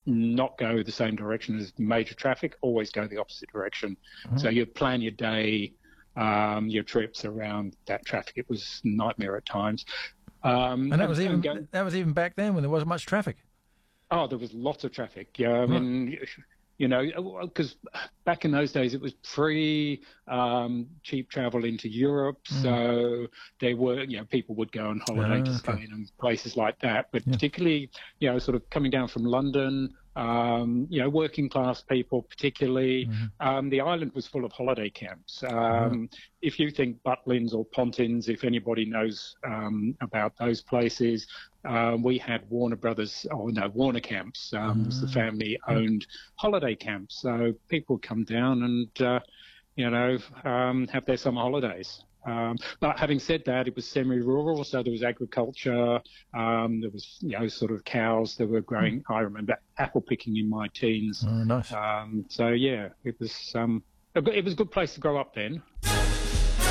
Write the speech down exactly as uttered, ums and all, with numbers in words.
not go the same direction as major traffic, always go the opposite direction. Mm-hmm. So you plan your day, um, your trips around that traffic. It was a nightmare at times. Um, and that was and, even going, that was even back then when there wasn't much traffic. Oh, there was lots of traffic. Yeah, I mean, right. you know, because back in those days it was pre um, cheap travel into Europe, mm. so there were, you know, people would go on holiday oh, to Spain okay. and places like that. But yeah. particularly, you know, sort of coming down from London, um, you know, working class people, particularly, mm-hmm. um, the island was full of holiday camps. Um, right. If you think Butlins or Pontins, if anybody knows um, about those places. Um, we had Warner Brothers, oh no, Warner Camps, um, was the family-owned holiday camps. So people would come down and, uh, you know, um, have their summer holidays. Um, but having said that, it was semi-rural, so there was agriculture, um, there was, you know, sort of cows that were growing. Mm. I remember apple picking in my teens. Oh, nice. Um, so, yeah, it was... Um, It was a good place to grow up then.